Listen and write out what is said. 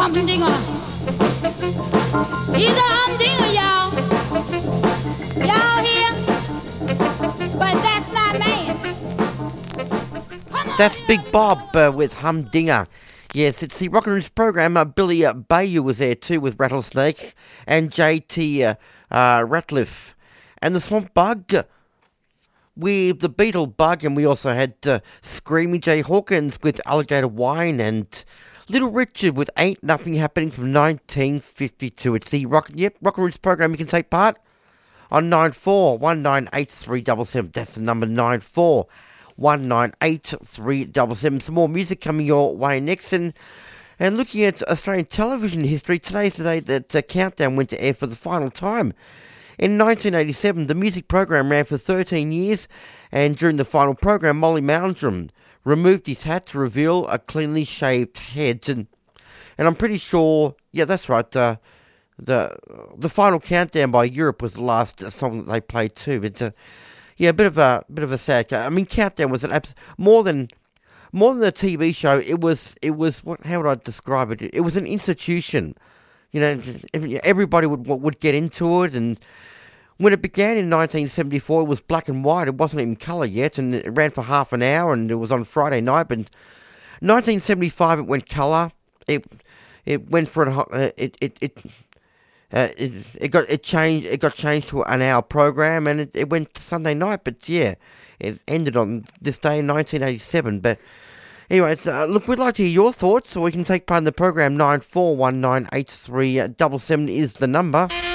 humdinger. He's a humdinger, y'all. Y'all here? But that's my man. That's Big Bob with Humdinger. Yes, it's the Rock and Roots program. Billy Bayou was there too with Rattlesnake and JT Ratliff. And the Swamp Bug with the Beetle Bug, and we also had Screamy Jay Hawkins with Alligator Wine and Little Richard with Ain't Nothing Happening from 1952. It's the Rock and Roots program. You can take part on 94198377. That's the number 94198377. Some more music coming your way next. And looking at Australian television history, today's the day that Countdown went to air for the final time. In 1987, the music program ran for 13 years, and during the final program, Molly Meldrum removed his hat to reveal a cleanly shaved head. And I'm pretty sure, yeah, that's right, the final Countdown by Europe was the last song that they played too. But yeah, a bit of a sad. I mean, Countdown was an more than a TV show. It was what? How would I describe it? It was an institution. You know, everybody would get into it, and when it began in 1974, it was black and white. It wasn't even colour yet, and it ran for half an hour, and it was on Friday night. But 1975, it went colour. It went for it got changed to an hour program, and it went to Sunday night. But yeah, it ended on this day in 1987. But anyways, look, we'd like to hear your thoughts, so we can take part in the program. 94198377 is the number.